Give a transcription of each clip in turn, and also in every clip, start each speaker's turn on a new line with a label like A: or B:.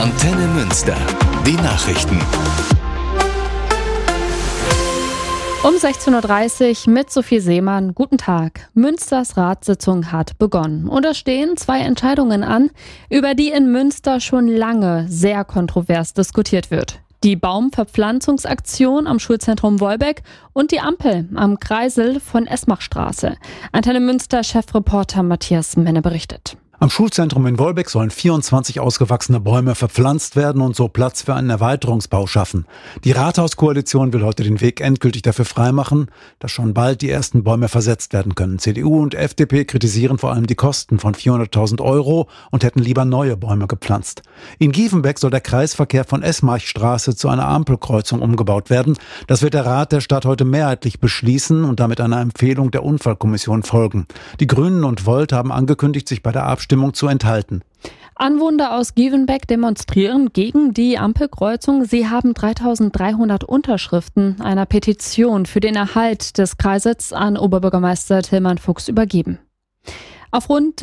A: Antenne Münster. Die Nachrichten.
B: Um 16.30 Uhr mit Sophie Seemann. Guten Tag. Münsters Ratssitzung hat begonnen. Und es stehen 2 Entscheidungen an, über die in Münster schon lange sehr kontrovers diskutiert wird. Die Baumverpflanzungsaktion am Schulzentrum Wolbeck und die Ampel am Kreisel von Esmachstraße. Antenne Münster Chefreporter Matthias Menne berichtet.
C: Am Schulzentrum in Wolbeck sollen 24 ausgewachsene Bäume verpflanzt werden und so Platz für einen Erweiterungsbau schaffen. Die Rathauskoalition will heute den Weg endgültig dafür freimachen, dass schon bald die ersten Bäume versetzt werden können. CDU und FDP kritisieren vor allem die Kosten von 400.000 € und hätten lieber neue Bäume gepflanzt. In Giefenbeck soll der Kreisverkehr von Esmachstraße zu einer Ampelkreuzung umgebaut werden. Das wird der Rat der Stadt heute mehrheitlich beschließen und damit einer Empfehlung der Unfallkommission folgen. Die Grünen und Volt haben angekündigt, sich bei der Abstimmung zu enthalten.
B: Anwohner aus Giefenbeck demonstrieren gegen die Ampelkreuzung. Sie haben 3.300 Unterschriften einer Petition für den Erhalt des Kreisels an Oberbürgermeister Tillmann Fuchs übergeben. Auf rund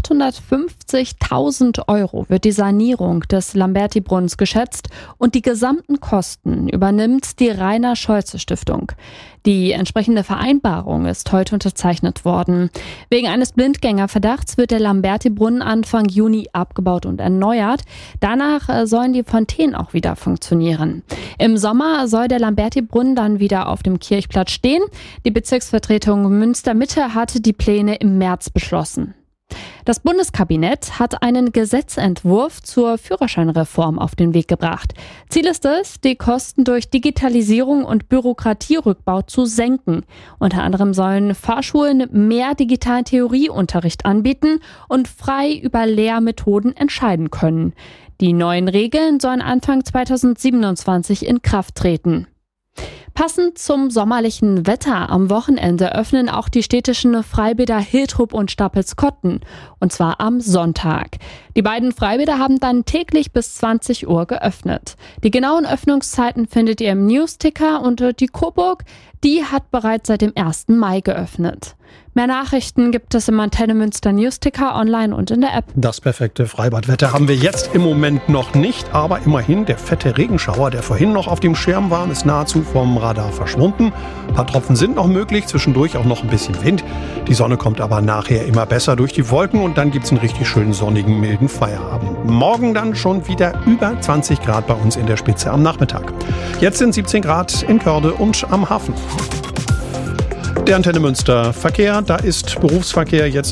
B: 850.000 € wird die Sanierung des Lamberti-Brunnens geschätzt und die gesamten Kosten übernimmt die Rainer-Scholze-Stiftung. Die entsprechende Vereinbarung ist heute unterzeichnet worden. Wegen eines Blindgängerverdachts wird der Lamberti-Brunnen Anfang Juni abgebaut und erneuert. Danach sollen die Fontänen auch wieder funktionieren. Im Sommer soll der Lamberti-Brunnen dann wieder auf dem Kirchplatz stehen. Die Bezirksvertretung Münster-Mitte hatte die Pläne im März beschlossen. Das Bundeskabinett hat einen Gesetzentwurf zur Führerscheinreform auf den Weg gebracht. Ziel ist es, die Kosten durch Digitalisierung und Bürokratierückbau zu senken. Unter anderem sollen Fahrschulen mehr digitalen Theorieunterricht anbieten und frei über Lehrmethoden entscheiden können. Die neuen Regeln sollen Anfang 2027 in Kraft treten. Passend zum sommerlichen Wetter am Wochenende öffnen auch die städtischen Freibäder Hiltrup und Stapelskotten, und zwar am Sonntag. Die beiden Freibäder haben dann täglich bis 20 Uhr geöffnet. Die genauen Öffnungszeiten findet ihr im Newsticker und die Coburg, die hat bereits seit dem 1. Mai geöffnet. Mehr Nachrichten gibt es im Antenne Münster Newsticker online und in der App.
D: Das perfekte Freibadwetter haben wir jetzt im Moment noch nicht, aber immerhin der fette Regenschauer, der vorhin noch auf dem Schirm war, ist nahezu vom Radar verschwunden. Ein paar Tropfen sind noch möglich, zwischendurch auch noch ein bisschen Wind. Die Sonne kommt aber nachher immer besser durch die Wolken und dann gibt es einen richtig schönen sonnigen, milden Feierabend. Morgen dann schon wieder über 20 Grad bei uns in der Spitze am Nachmittag. Jetzt sind 17 Grad in Körde und am Hafen. Der Antenne Münster Verkehr, da ist Berufsverkehr jetzt